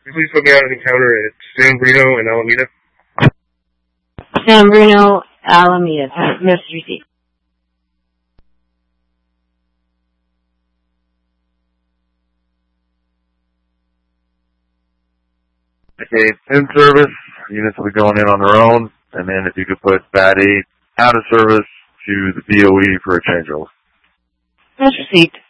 you please put me on an encounter at San Bruno and Alameda? San Bruno, Alameda. Message received. Okay, in service, units will be going in on their own, and then if you could put BAT 8 out of service to the DOE for a changeover. Message received.